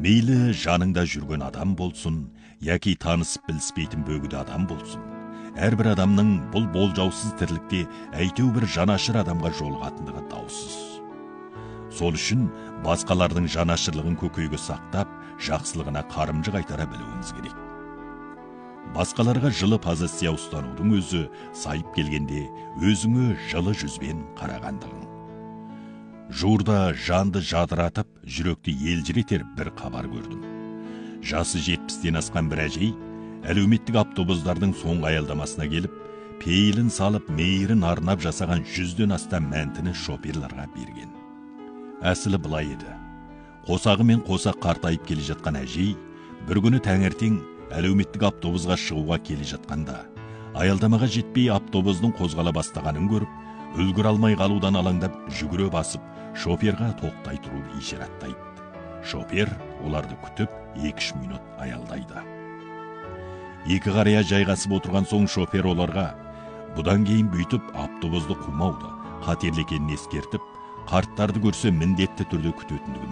Мейлі жаныңда жүрген адам болсын, яки танысып біліспейтін бөгіді адам болсын. Әрбір адамның бұл болжаусыз тірлікте әйтеу бір жанашыр адамға жолығатындығы даусыз. Сол үшін басқалардың жанашырлығын көкейге сақтап, жақсылығына қарымжы қайтара білуіңіз керек. Басқаларға жылы позиция ұстанудың өзі сайып келгенде өзіңе жылы жүзбен қарағандығың. Жуырда жанды жадыратып, жүректі елжіретер бір хабар көрдім. Жасы 70-тен асқан бір әжей әлеуметтік автобустардың соңғы аялдамасына келіп, пейілін салып, мейірін арнап жасаған 100-ден астам мәнтіні шоферларға берген. Әсілі былай еді. Қосағы мен қосақ қартайып келе жатқан әжей бір күні таңертең әлеуметтік автобусға шығуға келе жатқанда, аялдамаға жетпей автобустың қозғала бастағанын көріп, үлгіре алмай қалудан алаңдап жүгіре басып, шоферға тоқтай тұруды ишараттайды. Шофер оларды күтіп 2-3 минут аялдайды. Екі қария жайғасып отырған соң шофер оларға бұдан кейін бүйтіп автобусты қумауды, қатерлі екенін ескертіп, қарттарды көрсе міндетті түрде күтетіндігін